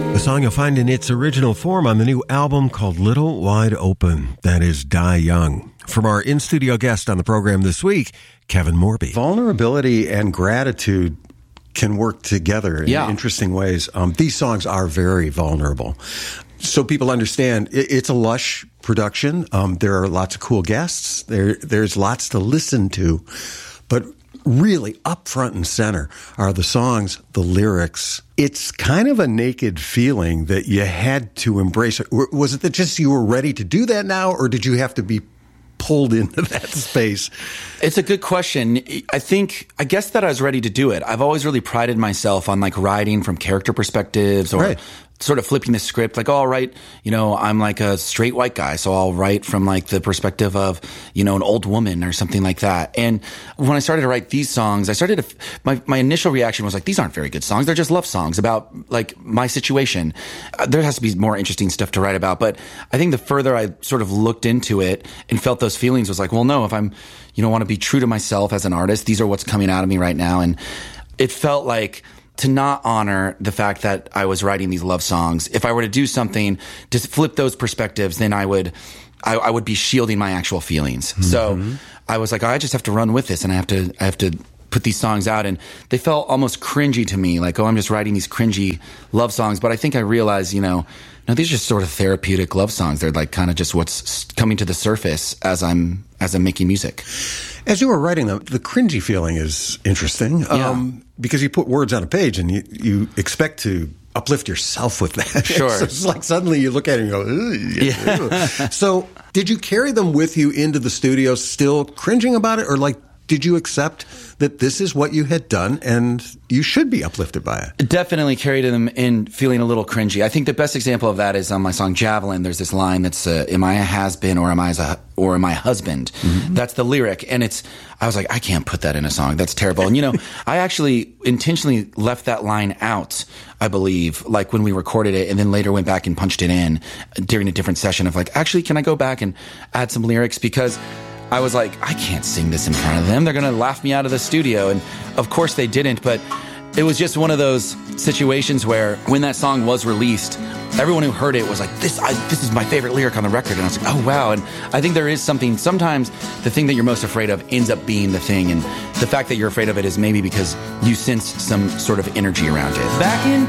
The song you'll find in its original form on the new album called Little Wide Open. That is Die Young. From our in-studio guest on the program this week, Kevin Morby. Vulnerability and gratitude can work together in interesting ways. These songs are very vulnerable. So people understand, it's a lush production. There are lots of cool guests. There's lots to listen to. But really, up front and center are the songs, the lyrics. It's kind of a naked feeling that you had to embrace. Was it that just you were ready to do that now, or did you have to be pulled into that space? It's a good question. I guess that I was ready to do it. I've always really prided myself on like writing from character perspectives or sort of flipping the script. Like, oh, I'll write, I'm like a straight white guy, so I'll write from like the perspective of, an old woman or something like that. And when I started to write these songs, my initial reaction was like, these aren't very good songs. They're just love songs about like my situation. There has to be more interesting stuff to write about. But I think the further I sort of looked into it and felt those feelings was like, well, no, if I'm, want to be true to myself as an artist, these are what's coming out of me right now. And it felt like, to not honor the fact that I was writing these love songs. If I were to do something to flip those perspectives, then I would be shielding my actual feelings. Mm-hmm. So I was like, I just have to run with this, and I have to put these songs out. And they felt almost cringy to me, like, oh, I'm just writing these cringy love songs. But I think I realized, no, these are just sort of therapeutic love songs. They're like kind of just what's coming to the surface as I'm making music. As you were writing them, the cringy feeling is interesting because you put words on a page and you expect to uplift yourself with that. Sure. So it's like suddenly you look at it and you go, yeah. So did you carry them with you into the studio still cringing about it, or like did you accept that this is what you had done and you should be uplifted by it? Definitely carried them in feeling a little cringy. I think the best example of that is on my song Javelin. There's this line that's, am I a has-been or am I a husband? Mm-hmm. That's the lyric. And I was like, I can't put that in a song. That's terrible. And I actually intentionally left that line out, I believe, like when we recorded it, and then later went back and punched it in during a different session of like, actually, can I go back and add some lyrics? Because I was like, I can't sing this in front of them. They're going to laugh me out of the studio. And of course they didn't, but it was just one of those situations where when that song was released, everyone who heard it was like, this is my favorite lyric on the record. And I was like, oh, wow. And I think there is something, sometimes the thing that you're most afraid of ends up being the thing. And the fact that you're afraid of it is maybe because you sense some sort of energy around it. Back in